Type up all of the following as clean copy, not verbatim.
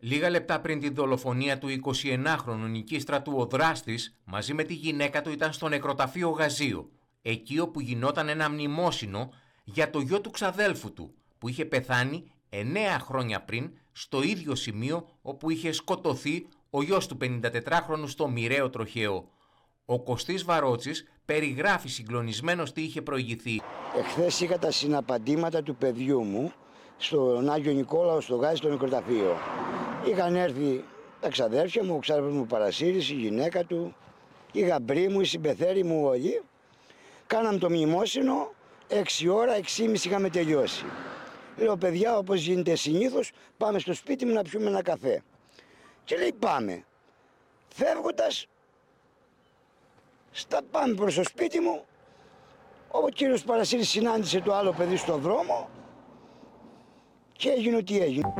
Λίγα λεπτά πριν τη δολοφονία του 21χρονου Νικήστρατου, ο δράστης μαζί με τη γυναίκα του ήταν στο νεκροταφείο Γαζίο, εκεί όπου γινόταν ένα μνημόσυνο για το γιο του ξαδέλφου του, που είχε πεθάνει 9 χρόνια πριν στο ίδιο σημείο όπου είχε σκοτωθεί ο γιος του 54χρονου στο μοιραίο τροχαίο. Ο Κωστής Βαρότσης περιγράφει συγκλονισμένος τι είχε προηγηθεί. Εχθές είχα τα συναπαντήματα του παιδιού μου στον Άγιο Νικόλαο στο Γάζι, στο νεκροταφείο. Είχαν έρθει τα ξαδέρφια μου, ο ξάδερφος μου Παρασύρης, η γυναίκα του, η γαμπρή μου, η συμπεθέρη μου όλοι. Κάναμε το μνημόσυνο, 6 ώρα, 6:30 είχαμε τελειώσει. Λέω, παιδιά, όπως γίνεται συνήθως, πάμε στο σπίτι μου να πιούμε ένα καφέ. Και λέει, πάμε. Φεύγοντας, πάμε προς το σπίτι μου, ο κύριος Παρασύρης συνάντησε το άλλο παιδί στον δρόμο και έγινε ό,τι έγινε.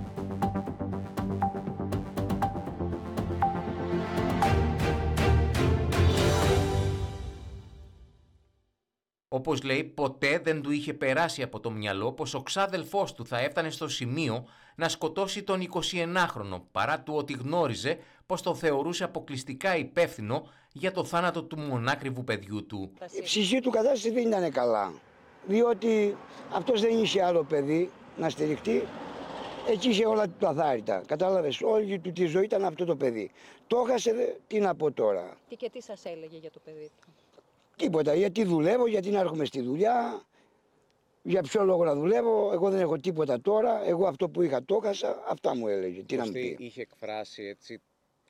Όπως λέει, ποτέ δεν του είχε περάσει από το μυαλό πως ο ξάδελφός του θα έφτανε στο σημείο να σκοτώσει τον 21χρονο, παρά του ότι γνώριζε πως το θεωρούσε αποκλειστικά υπεύθυνο για το θάνατο του μονάκριβου παιδιού του. Η ψυχή του κατάσταση δεν ήταν καλά, διότι αυτός δεν είχε άλλο παιδί να στηριχτεί. Εκεί είχε όλα του αθάρρυτα. Κατάλαβες, όλη του τη ζωή ήταν αυτό το παιδί. Το έχασε, τι να πω τώρα. Τι και τι σας έλεγε για το παιδί του? Τίποτα, γιατί δουλεύω, γιατί να έρχομαι στη δουλειά, για ποιο λόγο να δουλεύω, εγώ δεν έχω τίποτα τώρα, εγώ αυτό που είχα το έχασα, αυτά μου έλεγε, τι να μου πει. Είχε εκφράσει έτσι,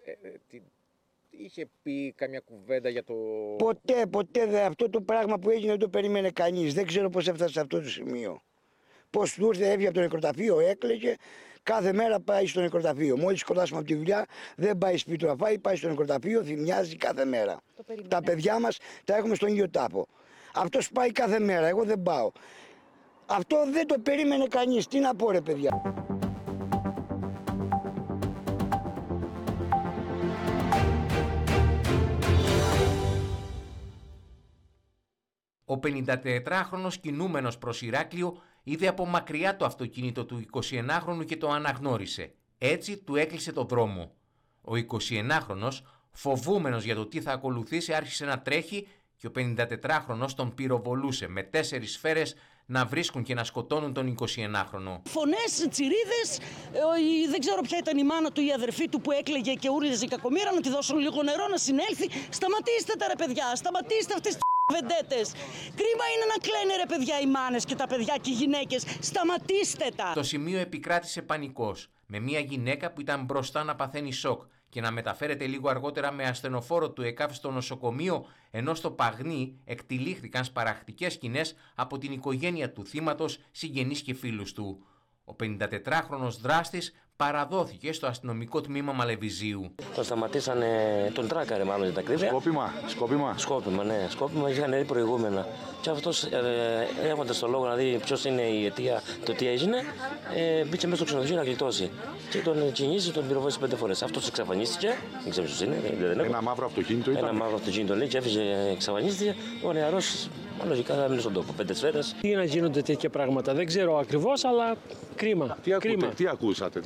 είχε πει καμιά κουβέντα για το... Ποτέ αυτό το πράγμα που έγινε δεν το περίμενε κανείς, δεν ξέρω πώς έφτασε σε αυτό το σημείο. Πώς του ήρθε, έβγαινε από το νεκροταφείο, έκλαιγε, κάθε μέρα πάει στο νεκροταφείο. Μόλις σκοτάσουμε από τη δουλειά, δεν πάει σπίτι να φάει, πάει στο νεκροταφείο, θυμιάζει κάθε μέρα. Τα παιδιά μας τα έχουμε στον ίδιο τάπο. Αυτός πάει κάθε μέρα, εγώ δεν πάω. Αυτό δεν το περίμενε κανείς, τι να πω ρε παιδιά. Ο 54χρονος κινούμενος προς Ηράκλειο είδε από μακριά το αυτοκίνητο του 21χρονου και το αναγνώρισε. Έτσι του έκλεισε το δρόμο. Ο 21χρονος, φοβούμενος για το τι θα ακολουθήσει, άρχισε να τρέχει και ο 54χρονος τον πυροβολούσε με 4 σφαίρες να βρίσκουν και να σκοτώνουν τον 21χρονο. Φωνές, τσιρίδες, δεν ξέρω ποια ήταν η μάνα του, η αδερφή του που έκλαιγε και ούρλιαζε η κακομοίρα, να τη δώσουν λίγο νερό να συνέλθει. Σταματήστε τα ρε παιδιά, σταματήστε αυτές τις βεντέτες. Κρίμα είναι να κλαίνε ρε παιδιά οι μάνες και τα παιδιά και οι γυναίκες. Σταματήστε τα. Στο σημείο επικράτησε πανικός, με μια γυναίκα που ήταν μπροστά να παθαίνει σοκ και να μεταφέρεται λίγο αργότερα με ασθενοφόρο του ΕΚΑΒ στο νοσοκομείο, ενώ στο Παγνί εκτυλίχθηκαν σπαραχτικές σκηνές από την οικογένεια του θύματος, συγγενείς και φίλους του. Ο 54χρονος δράστης παραδόθηκε στο αστυνομικό τμήμα Μαλεβιζίου. Τον σταματήσανε, τον τράκαρε μάλλον για τα ακρίβεια. Σκόπιμα, ναι. Σκόπιμα, είχαν δει προηγούμενα. Και αυτός έχοντας το λόγο να δει ποιος είναι η αιτία, το τι έγινε, μπήκε μέσα στο ξενοδοχείο να γλιτώσει. Και τον κινήσει, τον πυροβόλησε 5 φορές. Αυτός εξαφανίστηκε, δεν ξέρω ποιος είναι. Ένα μαύρο αυτοκίνητο ήταν. Ένα μαύρο αυτοκίνητο λέει και έφυγε, εξαφανίστηκε. Ο νεαρός λογικά θα μείνει στον τόπο. 5 σφαίρες. Τι να γίνονται τέτοια πράγματα, δεν ξέρω ακριβώς, αλλά κρίμα. Τι ακούσατε.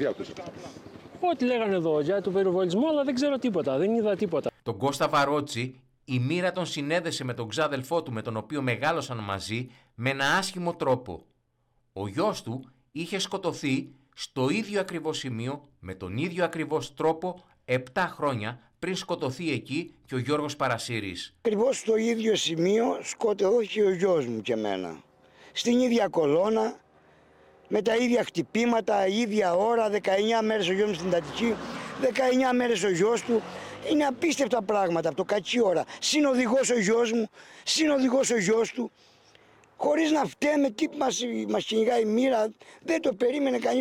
Ό,τι λέγανε εδώ για τον πυροβολισμό, αλλά δεν ξέρω τίποτα, δεν είδα τίποτα. Τον Κώστα Βαρότση η μοίρα τον συνέδεσε με τον ξάδελφό του, με τον οποίο μεγάλωσαν μαζί, με ένα άσχημο τρόπο. Ο γιος του είχε σκοτωθεί στο ίδιο ακριβώς σημείο, με τον ίδιο ακριβώς τρόπο, 7 χρόνια πριν σκοτωθεί εκεί και ο Γιώργος Παρασύρης. Ακριβώς στο ίδιο σημείο σκοτώθηκε ο γιος μου και εμένα. Στην ίδια κολόνα, με τα ίδια χτυπήματα, ίδια ώρα, 19 μέρες ο γιος μου στην Αττική, 19 μέρες ο γιος του. Είναι απίστευτα πράγματα αυτό, κακή ώρα. Συνοδηγός ο γιος μου, συνοδηγός ο γιος του, χωρίς να φταίμε τι μας κυνηγάει η μοίρα, δεν το περίμενε κανείς.